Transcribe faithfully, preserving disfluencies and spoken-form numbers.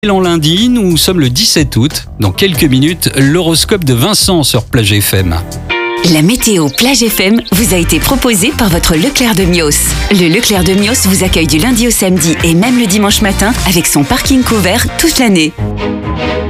En lundi, nous sommes le dix-sept août. Dans quelques minutes, l'horoscope de Vincent sur Plage F M. La météo Plage F M vous a été proposée par votre Leclerc de Mios. Le Leclerc de Mios vous accueille du lundi au samedi et même le dimanche matin avec son parking couvert toute l'année.